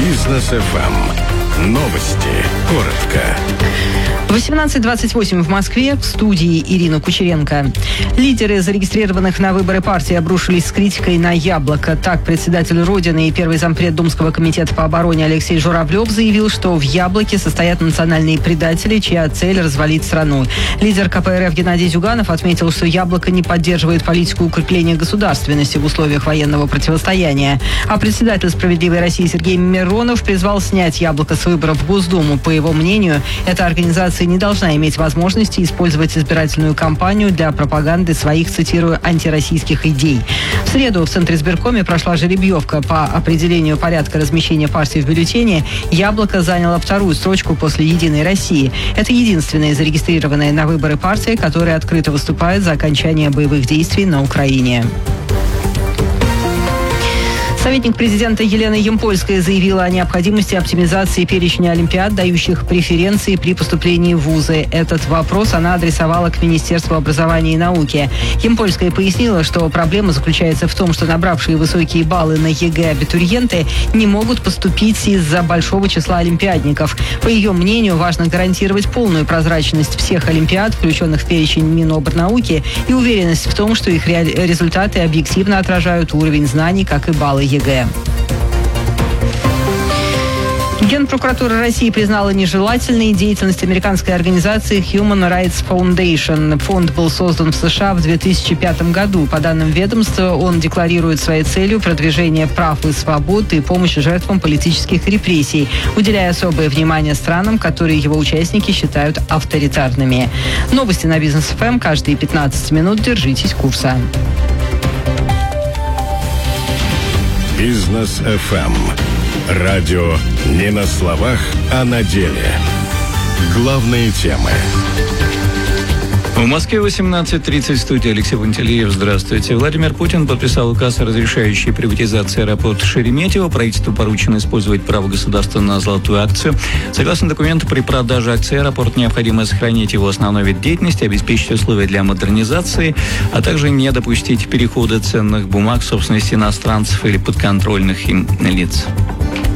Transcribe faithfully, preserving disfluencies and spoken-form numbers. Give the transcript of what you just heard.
Бизнес эф эм. Новости. Коротко. восемнадцать двадцать восемь в Москве. В студии Ирина Кучеренко. Лидеры зарегистрированных на выборы партий обрушились с критикой на Яблоко. Так, председатель Родины и первый зампред Думского комитета по обороне Алексей Журавлев заявил, что в Яблоке состоят национальные предатели, чья цель – развалить страну. Лидер ка пэ эр эф Геннадий Зюганов отметил, что Яблоко не поддерживает политику укрепления государственности в условиях военного противостояния. А председатель «Справедливой России» Сергей Миронов призвал снять Яблоко с выборов в Госдуму. По его мнению, эта организация не должна иметь возможности использовать избирательную кампанию для пропаганды своих, цитирую, антироссийских идей. В среду в Центре избиркоме прошла жеребьевка по определению порядка размещения партий в бюллетене. Яблоко заняло вторую строчку после «Единой России». Это единственная зарегистрированная на выборы партия, которая открыто выступает за окончание боевых действий на Украине. Советник президента Елена Ямпольская заявила о необходимости оптимизации перечня олимпиад, дающих преференции при поступлении в вузы. Этот вопрос она адресовала к Министерству образования и науки. Ямпольская пояснила, что проблема заключается в том, что набравшие высокие баллы на е гэ абитуриенты не могут поступить из-за большого числа олимпиадников. По ее мнению, важно гарантировать полную прозрачность всех олимпиад, включенных в перечень Минобрнауки, и уверенность в том, что их результаты объективно отражают уровень знаний, как и баллы е гэ. Генпрокуратура России признала нежелательной деятельность американской организации Human Rights Foundation. Фонд был создан в США в две тысячи пятом году. По данным ведомства, он декларирует своей целью продвижение прав и свобод и помощь жертвам политических репрессий, уделяя особое внимание странам, которые его участники считают авторитарными. Новости на Бизнес эф эм каждые пятнадцать минут. Держитесь курса. Бизнес эф эм. Радио не на словах, а на деле. Главные темы. В Москве восемнадцать тридцать, студия Алексей Пантелеев. Здравствуйте. Владимир Путин подписал указ, разрешающий приватизацию аэропорта Шереметьево. Правительству поручено использовать право государства на золотую акцию. Согласно документу, при продаже акций аэропорта необходимо сохранить его основной вид деятельности, обеспечить условия для модернизации, а также не допустить перехода ценных бумаг в собственность иностранцев или подконтрольных им лиц.